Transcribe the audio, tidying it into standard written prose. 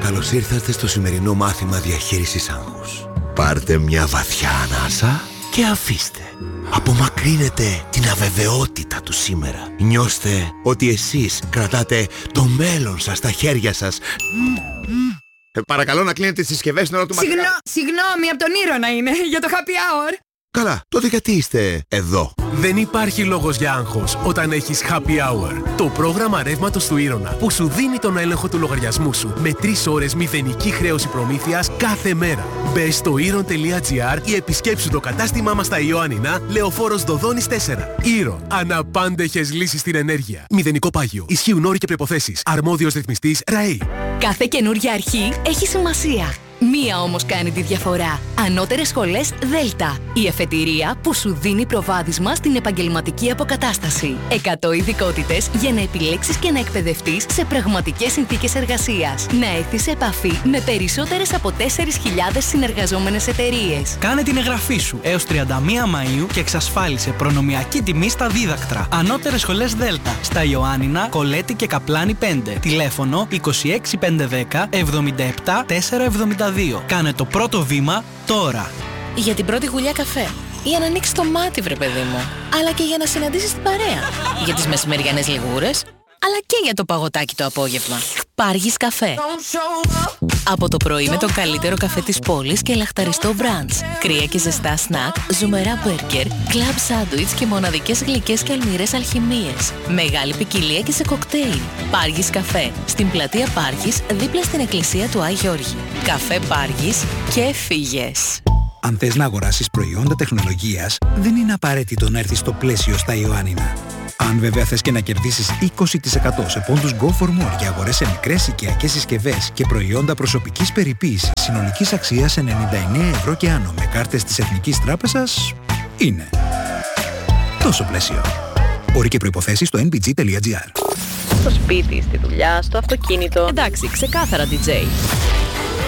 Καλώς ήρθατε στο σημερινό μάθημα διαχείρισης άγχους. Πάρτε μια βαθιά ανάσα και αφήστε. Απομακρύνετε την αβεβαιότητα του σήμερα. Νιώστε ότι εσείς κρατάτε το μέλλον σας στα χέρια σας. Παρακαλώ να κλείνετε τις συσκευές στην ώρα του μαθήματος. Συγγνώμη, από τον Ήρωνα είναι, για το happy hour. Καλά, τότε γιατί είστε εδώ? Δεν υπάρχει λόγος για άγχος όταν έχεις Happy Hour. Το πρόγραμμα ρεύματος του Ήρωνα που σου δίνει τον έλεγχο του λογαριασμού σου με 3 ώρες μηδενική χρέωση προμήθειας κάθε μέρα. Μπες στο Iron.gr ή επισκέψου το κατάστημά μας στα Ιωάννινα, Λεωφόρος Δοδόνης 4. Iron. Αναπάντεχες λύσεις στην ενέργεια. Μηδενικό πάγιο. Ισχύουν όροι και προϋποθέσεις. Αρμόδιος ρυθμιστής ΡΑΕ. Κάθε καινούργια αρχή έχει σημασία. Μία όμως κάνει τη διαφορά. Ανώτερες σχολές Δέλτα. Η εφετηρία που σου δίνει προβάδισμα στην επαγγελματική αποκατάσταση. 100 ειδικότητες για να επιλέξεις και να εκπαιδευτείς σε πραγματικές συνθήκες εργασίας. Να έρθεις σε επαφή με περισσότερες από 4.000 συνεργαζόμενες εταιρείες. Κάνε την εγγραφή σου έως 31 Μαΐου και εξασφάλισε προνομιακή τιμή στα δίδακτρα. Ανώτερες σχολές Δέλτα. Στα Ιωάννινα, Κολέτη και Καπλάνη 5. Τηλέφωνο 26510 77 472. Κάνε το πρώτο βήμα τώρα. Για την πρώτη γουλιά καφέ. Για να ανοίξει το μάτι, βρε παιδί μου. Αλλά και για να συναντήσεις την παρέα. Για τις μεσημεριανές λιγούρες. Αλλά και για το παγωτάκι το απόγευμα. Πάργης καφέ. Από το πρωί με το καλύτερο καφέ της πόλης και λαχταριστό μπραντς. Κρύα και ζεστά σνακ, ζουμερά μπέργκερ, κλαμπ σάντουιτς και μοναδικές γλυκές και αλμυρές αλχημίες. Μεγάλη ποικιλία και σε κοκτέιλ. Πάργης καφέ. Στην πλατεία Πάργης, δίπλα στην εκκλησία του Άι Γιώργη. Καφέ Πάργης και φύγες. Αν θες να αγοράσεις προϊόντα τεχνολογίας, δεν είναι απαραίτητο να έρθεις στο πλαίσιο στα Ιωάννινα. Αν βέβαια θες και να κερδίσεις 20% σε πόντους Go for More για αγορές σε μικρές οικιακές συσκευές και προϊόντα προσωπικής περιποίησης συνολικής αξίας 99 € και άνω με κάρτες της Εθνικής Τράπεζας, είναι τόσο πλαίσιο. Όροι και προϋποθέσεις στο nbg.gr. Στο σπίτι, στη δουλειά, στο αυτοκίνητο. Εντάξει, ξεκάθαρα DJ.